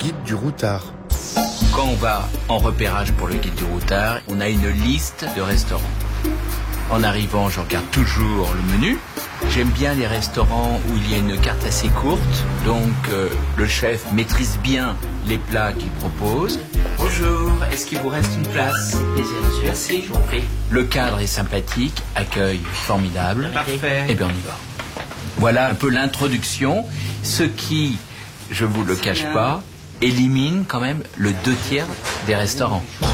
guide du routard. Quand on va en repérage pour le guide du routard, on a une liste de restaurants. En arrivant, je regarde toujours le menu. J'aime bien les restaurants où il y a une carte assez courte, donc le chef maîtrise bien les plats qu'il propose. Bonjour, est-ce qu'il vous reste une place? Plaisir, monsieur. Merci, je vous en prie. Le cadre est sympathique, accueil formidable. Parfait. Eh bien, on y va. Voilà un peu l'introduction, ce qui, je vous le cache pas, élimine quand même le 2/3 des restaurants.